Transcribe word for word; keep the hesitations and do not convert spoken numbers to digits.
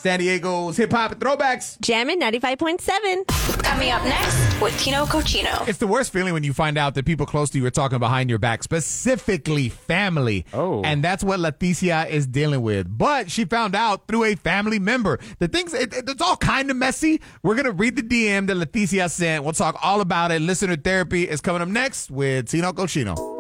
San Diego's hip hop and throwbacks. Jammin' ninety-five point seven. Coming up next with Tino Cochino. It's the worst feeling when you find out that people close to you are talking behind your back, specifically family. Oh. And that's what Leticia is dealing with. But she found out through a family member. The things, it, it, it's all kind of messy. We're going to read the D M that Leticia sent. We'll talk all about it. Listener therapy is coming up next with Tino Cochino.